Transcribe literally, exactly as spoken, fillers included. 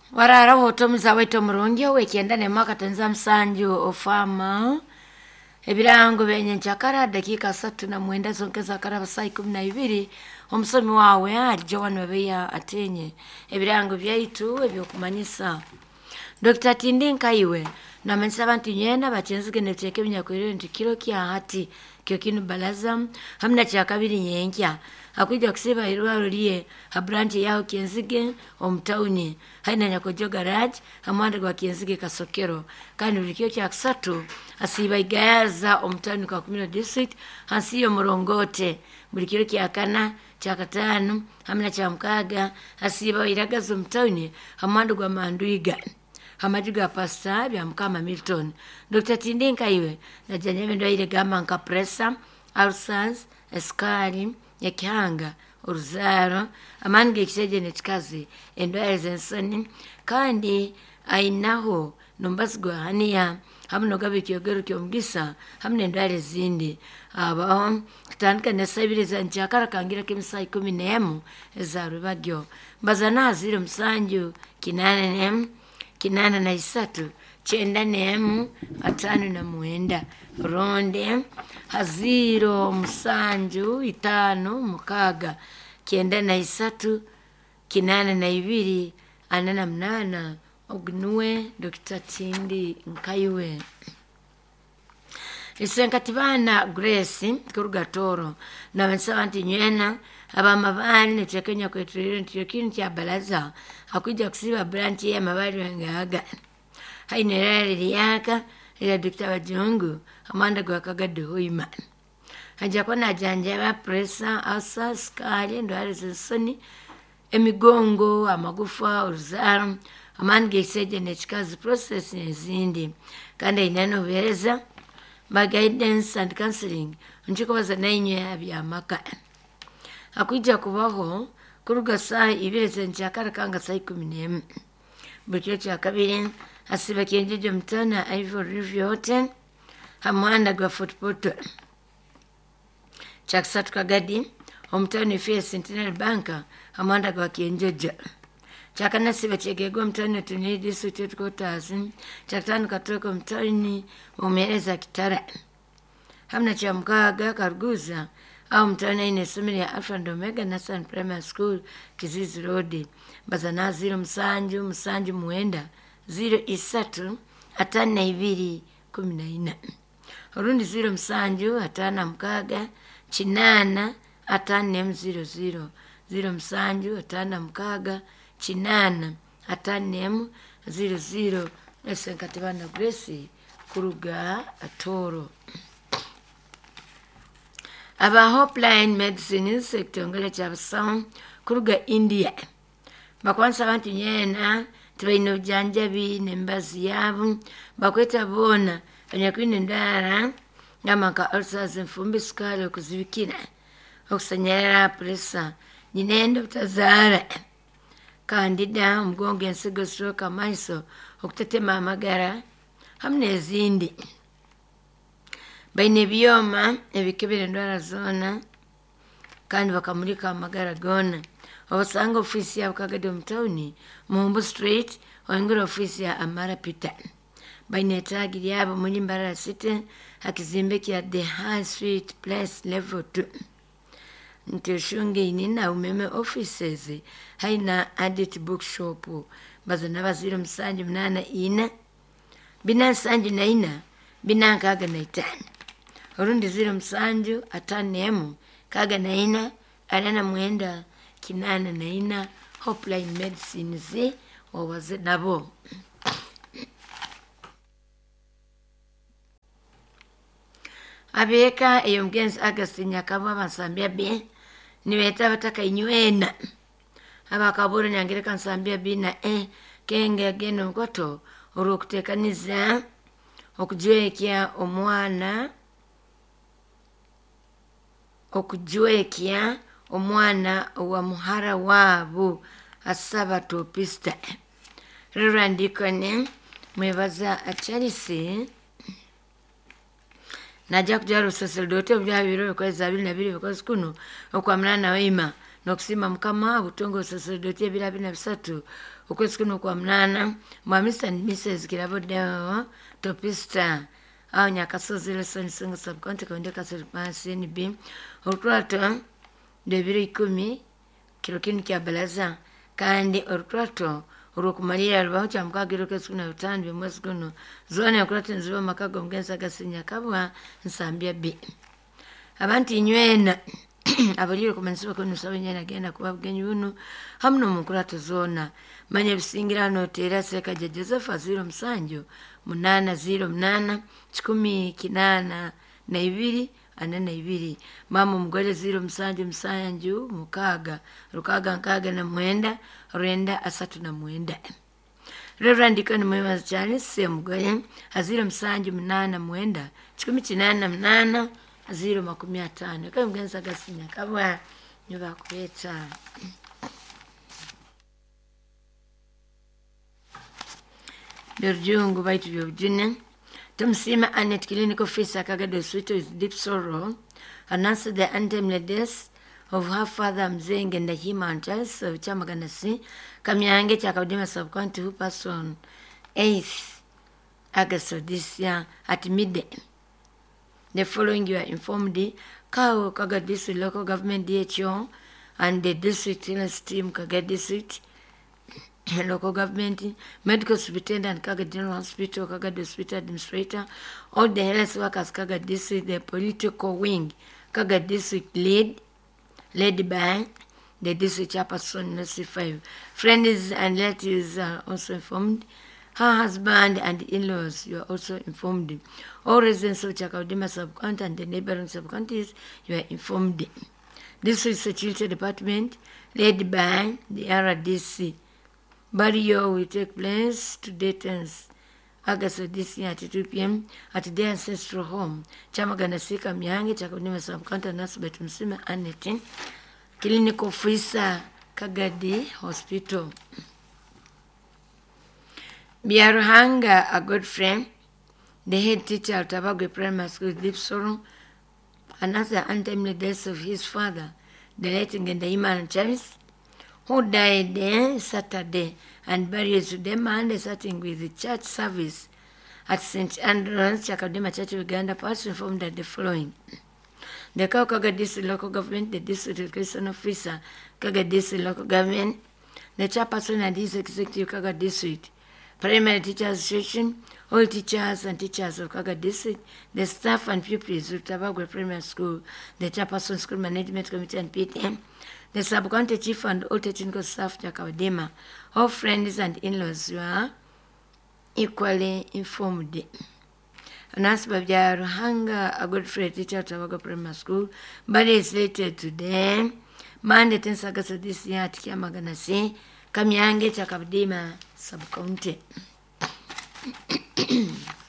Warara wotomuza weto murungi weekenda ne mwaka tenza msanju ofama ebirango benye nchakara dakika satu na mwenda zonkeza karaba saa kumi na ibiri omusomi wawe ali Joan Wabeya atenye ebirango byaitu ebyokumanyisa Doctor Tindi Nkaiwe na mensa bantu nyena bachenzige neteke binyakwere nti kilo kya hati kyo kinu balaza hamna cha kabiri nyenkya akuja kusiba irwaro liye habranti yao Kienzige omtauni haina nyakojo garage amanda gwa Kienzige Kasokero kandi ulikio kya kusatu asiba igayaza omtauni kwa kumino district hasiyo Murongote bulikio kya kana cha katanu hamna cha mkaga asiba iragazo omtauni amanda gwa Manduiga hamajuga pasta bya mkama Milton Doctor Tindi Nkaiwe na janyeme ndo ile gama nka pressa ulcers eskari ya kihanga uruzaro amange kiseje netikazi endwara zensoni kandi ainaho nombasgwa hania hamno gabe kyogero kyomgisa hamne endwara zindi aba kitandika nesabiriza nchakara kangira kimsai kumi nemu ezaru bagyo bazana ziro msanju kinane nemu kinana na isatu chenda nemu atanu na mwenda ronde haziro msanju itano mukaga kienda na isatu kinana na ibiri anana mnana ognue Doctor Tindi Nkaiwe isenkatibana Grace kurugatoro na wensawanti nyena aba mabani netekenya kwetrere ntiyo kinu kya balaza akuja kusiba branchi ya mabari wengaga hainerari liyaka ila Doctor Wajungu amanda kwa kagado hoima haja kwa na janjaba pressa asa skali ndwari zensoni emigongo amagufa uruzaro amanda giseje nechikazi process nezindi kandi inano bereza ba guidance and counseling nchiko baza nainye abya maka akuja kubaho kuruga saa ibireze nchakara kanga saa kumi n'emu bukyo cha kabiri asiba kenjeje mtana Ivory River Hotel hamwanda gwa footport chakisatu kagadi omtani Fair Centenary Bank hamwanda gwa kenjeje chakana siba chegego mtani tuni district quarters chakatano katoko mtani umereza kitara hamna cha mkaga Karuguza au mtana ine sumiri ya Alpha and Omega Nasan Primary School Kizizi Road bazana ziro msanju msanju muenda ziro isatu atana ibiri kumi na ina orundi ziro msanju atana mkaga chinana atana mziro ziro ziro msanju atana mkaga chinana atana ziro ziro esenkatibana Grace kuruga atoro aba Hopeline Medicine sector ngale cha sound kuruga India bakwansa bantu nyena tbaino janjabi nembazi yabo bakweta bona anyakwine ndara ngamaka ulcers mfumbi skale kuzibikira okusanyera pressa nyinendo tazara kandida mgongo ensigo stroke amaiso okutetema amagara hamne zindi baine bioma ebikebere ndwara zona kandi bakamulika amagara gona obasanga ofisi ya Kagado mtauni Mumbu Street oingura ofisi ya Amara Peter baine tagi yabo muri Mbarara City hakizimbe kya The High Street Place Level two nteshunge inina umeme offices haina Adit Bookshop bazana baziro msanju mnana ina bina sanju na ina bina kaga na itani orundi ziro msanju atanemu kaga na ina alana mwenda kinana na ina Hopeline Medicine zi wawaze nabo abeka eyo mgenzi Agasti Nyakabwa bansambia be niweta bataka inywena abakabura nyangire kansambia bina eh kenge ageno ngoto urukutekaniza okujwekya omwana okujwekya omwana wa muhara wabo asaba topista rurandikone mwebaza acharisi najja kujalo sacerdote byabiro kwa zabili na bili kwa kuno okwamana na wema n'okusima mukama butongo saserdoti ebira bina bisatu okwezi kuno kwa munana mwa mister and missus Kiraboddewo Topista awo Nyakasozi Lesson Single Subcounty Kaunti Kasiripasi N B olutwato debiri ikumi kirokini kya balaza kandi olutwato olw'okumalira lubaho kya mukagiro k'esiku na bitaano by'omwezi guno zoona enkulata nziba makago omugenzi agasinya kabwa nsambya bbi abantu inywena abaliro kumanyisibwa ko nusaba nyena agenda kuba bugenyi buno hamu n'omunkulata zoona manya ebisingira n'oteera Ssekajja Joseph ziro musanju munana ziro munana kikumi kinaana na ibiri ana na ibiri mama omugole ziro musanju musanju mukaaga lukaaga nkaaga na mwenda rwenda asatu na mwenda Reverend Deacon Mwebazi Charles se omugole aziro musanju munana mwenda kikumi kinaana munana ziro makumi ataano kale mugenzi agasinya kabwa nyoba kuleeta Berjungu baitu byobujune Tumsima Annette Clinical Officer Kagaddo Sweet with deep sorrow announced the untimely death of her father Mzenge Ndahima Charles of Chamaganasi Kamyange Chakabudima Subcounty who passed on eighth August of this year at midday. The following you are informed, Kao Kaga District Local Government D H O and the District Health Team Kaga District Local Government, Medical Superintendent Kaga General Hospital, Kaga Hospital Administrator, all the health workers Kaga District, the political wing Kaga District lead, led by the District Chairperson Nancy Five. Friends and relatives are also informed. Her husband and in-laws, you are also informed. All residents of Chakabudima Subcounty and the neighboring subcounties, you are informed. This is Security Department, led by the R D C. Burial will take place today, tenth August of this year at two p m at their ancestral home, Chamaganasi Kamyange, Chakabudima Subcounty, Nasibet Msima Annette, Clinical Officer, Kagadi Hospital. Biaruhanga, a good friend, the head teacher at Tabagwe Primary School, deep sorrow, another untimely death of his father, the late Ndahima Charles, who died uh, Saturday and buried today Monday, starting with the church service at Saint Andrew's Chakabudima Church of Uganda. Pastor informed that the following. The Kaga District Local Government, the District Education Officer, Kaga District Local Government, the Chairperson and his Executive Kaga District, Primary Teachers Association, all teachers and teachers of Kaga District, the staff and pupils of Tabagwe Primary School, the Chairperson School Management Committee and P T M, the Sub-County Chief and all technical staff Chakabudima, all friends and in-laws who are equally informed. Announced by Ruhanga, a good friend teacher at Tabagwe Primary School, but is slated today, Monday, tenth August of this year at Kiamaganasi, Kamyange Chakabudima Subcounty.